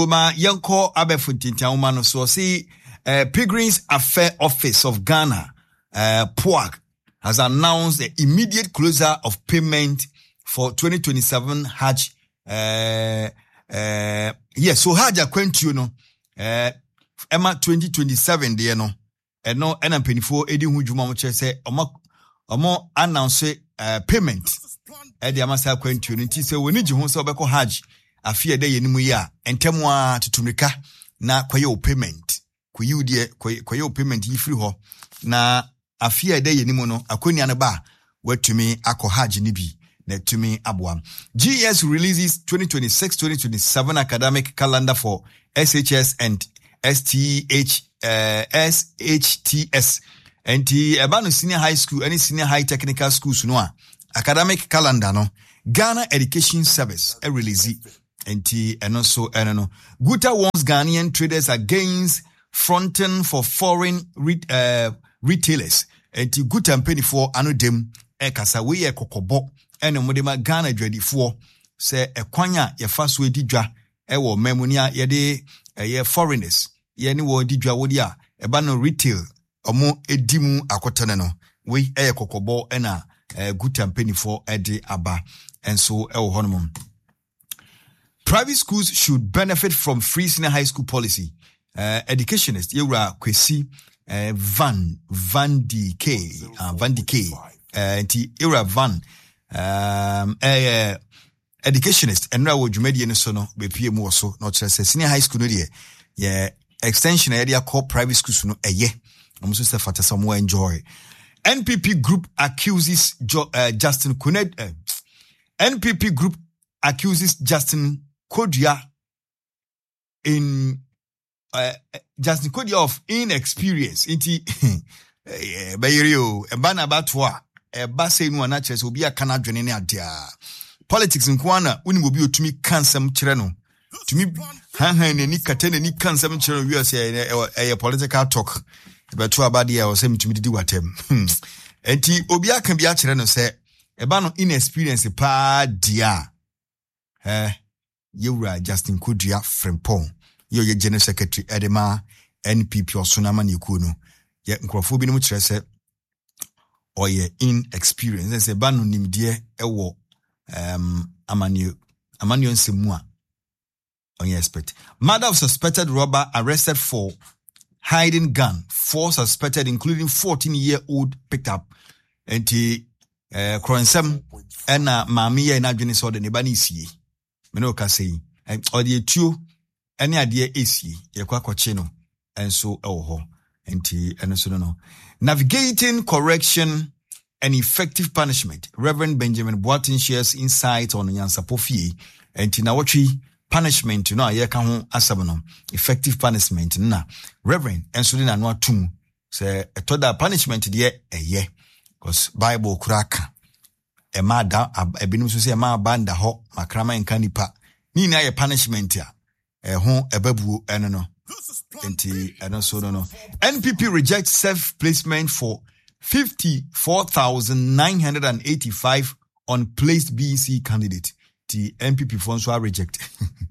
Uma Yanko Abefuntinta Umano so see Pilgrims Affair Office of Ghana, POAG, has announced the immediate closure of payment for 2027 Hajj. So Hajj according you know, Emma 2027 there no, and no NM24 Edi Hujuma which say omo announce payment. The amasa according you nti say we need you so obeko Hajj afia de yenimu ya entemwa tutumika na kwaye payment kuyi de kwaye payment yi free ho na afia de yenimu no akoni ane ba watumi akọ Hajj ni bi na tumi aboa. GS releases 2026-2027 academic calendar for SHS and SHTS and the senior high school any senior high technical schools no academic calendar no Ghana Education Service a release and also Guta warns Ghanaian traders against fronting for foreign retailers and Guta mpeni for anodem kasa we ye kokobo ene modema Ghana dwadifoɔ sɛ ɛkwanya yɛfa so edidwa ɛwɔ memonia yɛde ɛyɛ foreigners yɛne wɔ didwa wodi a ɛba no retail ɔmo edimu akotene no we ɛyɛ kokɔbɔ ɛna Guta mpanyinfoɔ ɛde aba enso ɛwɔ hɔnom. Private schools should benefit from free senior high school policy. Educationist yɛwura Kwesi Van de K nti yɛwura Van educationist and now dwumadi no so no be pie mu so no kyerɛ senior high school no de extension area called private schools no I'm so say fata some enjoy. NPP group accuses Justin Kuned NPP group accuses Justin Kodua Justin Kodua of inexperience inti bayirio ebana batwa eba say no na kyerɛ sɛ obi aka na adwene ne adea politics nkwana uni obi otumi kansam kyerɛ no tumi han ni kata ni kansam kyerɛ no wi say political talk but to abadi ya osem tumi didi watem enti obi aka bi a kyerɛ no sɛ eba no inexperience pa dia yewura Justin Kodua Frimpong ye general secretary edema NPP osonama ne ku no ye nkrofo bi no kyerɛ sɛ oye inexperience sɛ ba no nimdeɛ ɛwɔ amanio nsemu a onye expect. Mother of suspected robber arrested for hiding gun. 4 suspected, including 14-year-old, picked up. And the Kroensem and Mamia in Adjuni saw the Nebani see. Menoka say, or the two, any idea is ye, Yaquacochino, and so oh, and so no. Navigating correction and effective punishment. Reverend Benjamin Boateng shares insight on Yansapofi and Tinawatri punishment, you know, Yakaho Asabono. Effective punishment, na. Reverend, and so then no tum. Say, a toda punishment, dear, ye. Because Bible crack. A mada, a binus say a ma banda ho, makrama and canipa. Nina a punishment ya. A home, a babu, and no. And also no. NPP rejects self-placement for 54,985 on placed BEC candidate. The NPP funds were rejected.